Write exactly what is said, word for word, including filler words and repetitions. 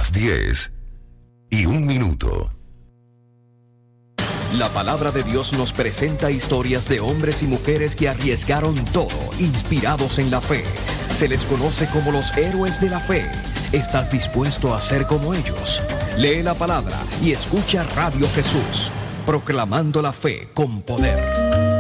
las diez y un minuto. La palabra de Dios nos presenta historias de hombres y mujeres que arriesgaron todo, inspirados en la fe. Se les conoce como los héroes de la fe. ¿Estás dispuesto a ser como ellos? Lee la palabra y escucha Radio Jesús, proclamando la fe con poder.